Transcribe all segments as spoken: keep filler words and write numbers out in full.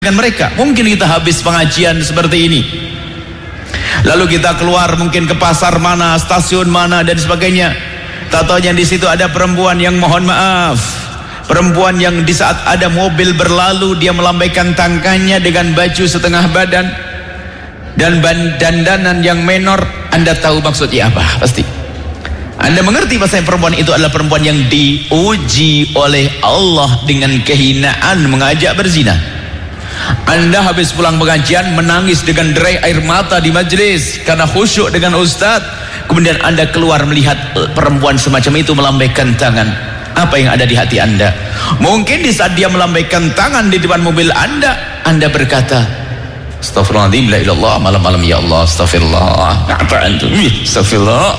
dengan mereka. Mungkin kita habis pengajian seperti ini, lalu kita keluar mungkin ke pasar mana, stasiun mana dan sebagainya. Tak taunya di situ ada perempuan yang mohon maaf, perempuan yang di saat ada mobil berlalu dia melambaikan tangannya dengan baju setengah badan dan dandanan yang menor. Anda tahu maksudnya apa? Pasti Anda mengerti bahasa perempuan itu adalah perempuan yang diuji oleh Allah dengan kehinaan mengajak berzina. Anda habis pulang pengajian menangis dengan derai air mata di majelis karena khusyuk dengan ustaz, kemudian Anda keluar melihat perempuan semacam itu melambaikan tangan. Apa yang ada di hati Anda? Mungkin di saat dia melambaikan tangan di depan mobil Anda, Anda berkata, Astaghfirullahaladzim, la ilallah, malam-malam ya Allah, astaghfirullah, apa antum? Astaghfirullah.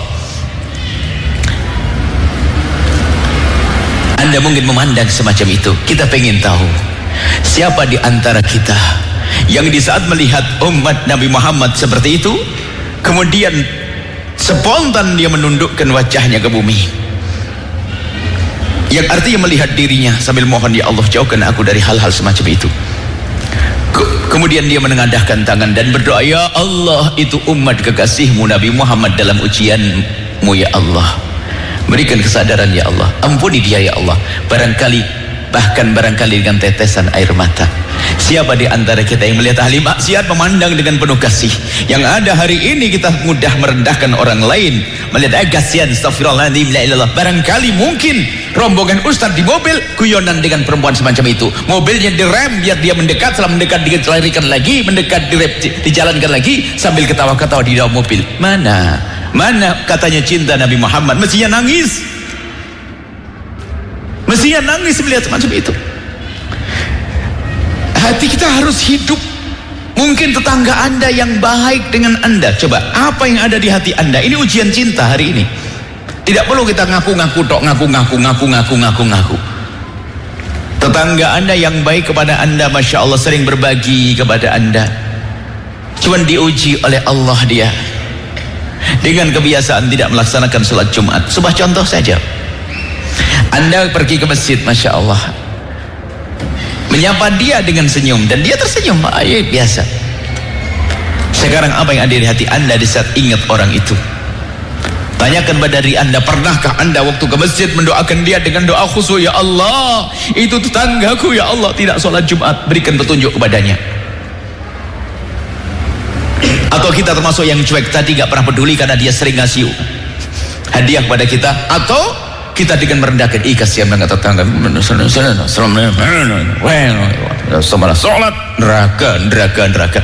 Anda mungkin memandang semacam itu. Kita pengen tahu siapa di antara kita yang di saat melihat umat Nabi Muhammad seperti itu, kemudian spontan dia menundukkan wajahnya ke bumi, yang artinya melihat dirinya sambil mohon, ya Allah jauhkan aku dari hal-hal semacam itu. Kemudian dia menengadahkan tangan dan berdoa, ya Allah, itu umat kekasihmu Nabi Muhammad dalam ujianmu ya Allah, berikan kesadaran ya Allah, ampuni dia ya Allah, barangkali bahkan barangkali dengan tetesan air mata. Siapa di antara kita yang melihat ahli maksiat memandang dengan penuh kasih? Yang ada hari ini kita mudah merendahkan orang lain, melihat eh kasihan, astagfirullahaladzim, la ilallah. Barangkali mungkin rombongan ustaz di mobil guyonan dengan perempuan semacam itu, mobilnya direm biar dia mendekat, setelah mendekat dilarikan lagi, mendekat direm, dijalankan lagi sambil ketawa-ketawa di dalam mobil. Mana mana katanya cinta Nabi Muhammad? Mestinya nangis, mestinya nangis melihat semacam itu. Hati kita harus hidup. Mungkin tetangga Anda yang baik dengan Anda, coba apa yang ada di hati Anda? Ini ujian cinta hari ini. Tidak perlu kita ngaku-ngaku tok, ngaku-ngaku, ngaku-ngaku, ngaku-ngaku. Tetangga Anda yang baik kepada Anda, Masya Allah, sering berbagi kepada Anda, cuman diuji oleh Allah dia dengan kebiasaan tidak melaksanakan sholat Jumat. Sebuah contoh saja, Anda pergi ke masjid, Masya Allah, menyapa dia dengan senyum dan dia tersenyum, ayo biasa. Sekarang apa yang ada di hati Anda di saat ingat orang itu? Tanyakan pada diri Anda, pernahkah Anda waktu ke masjid mendoakan dia dengan doa khusyuk, ya Allah, itu tetanggaku ya Allah tidak sholat Jumat, berikan petunjuk kepadanya. Atau kita termasuk yang cuek tadi, gak pernah peduli karena dia sering ngasih hadiah kepada kita, atau kita dengan merendahkan, ih kasihan banget tetangga, sholat neraka, neraka, neraka.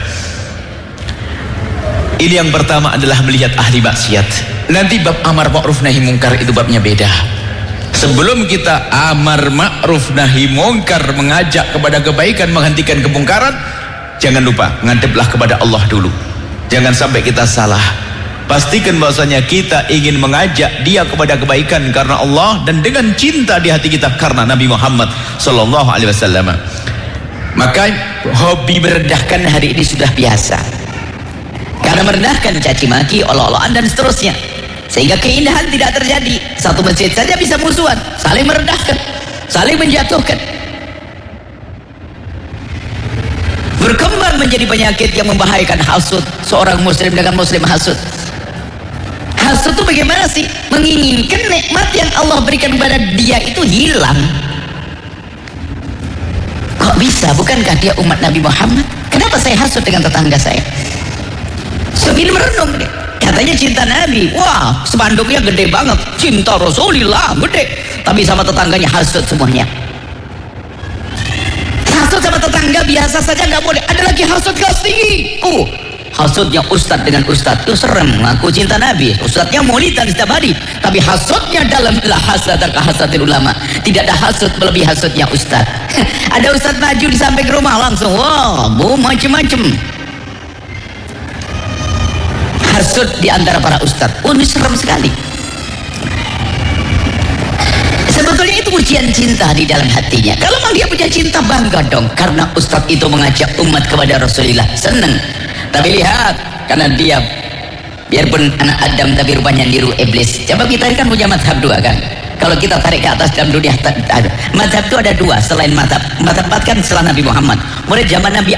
Ini yang pertama adalah melihat ahli maksiat. Nanti bab amar ma'ruf nahi mungkar itu babnya beda. Sebelum kita amar ma'ruf nahi mungkar, mengajak kepada kebaikan, menghentikan kemungkaran, jangan lupa ngadeplah kepada Allah dulu. Jangan sampai kita salah. Pastikan bahwasanya kita ingin mengajak dia kepada kebaikan karena Allah dan dengan cinta di hati kita karena Nabi Muhammad sallallahu alaihi wasallam. Maka hobi merendahkan hari ini sudah biasa, karena merendahkan, caci maki, olok-olokan dan seterusnya, sehingga keindahan tidak terjadi. Satu masjid saja bisa musuhan, saling merendahkan, saling menjatuhkan, berkembang menjadi penyakit yang membahayakan. Hasud, seorang muslim dengan muslim hasud. Hasud itu bagaimana sih? Menginginkan nikmat yang Allah berikan kepada dia itu hilang. Kok bisa? Bukankah dia umat Nabi Muhammad? Kenapa saya hasud dengan tetangga saya? Sambil merenung deh. Katanya cinta Nabi, wah spanduknya gede banget, cinta Rasulullah gede, tapi sama tetangganya hasud semuanya. Hasud sama tetangga biasa saja nggak boleh, ada lagi hasud kelas tinggi. Uh, hasudnya ustadz dengan ustadz itu serem, ngaku cinta Nabi, ustadznya maulidan setiap hari, tapi hasudnya dalam la hasad ka hasadil ulama. Tidak ada hasud melebihi hasudnya ustadz. Ada ustadz maju di samping rumah langsung, wah bu macem-macem. Hasud di antara para ustadz, oh ini serem sekali. Sebetulnya itu ujian cinta di dalam hatinya. Kalau memang dia punya cinta, bangga dong, karena ustadz itu mengajak umat kepada Rasulullah, senang. Tapi lihat, karena dia biarpun anak Adam tapi rupanya niru iblis. Coba kita kan punya madhab dua kan, Kalau kita tarik ke atas dalam dunia, mazhab itu ada dua selain mazhab. Mazhab empat kan setelah Nabi Muhammad. Mulai zaman Nabi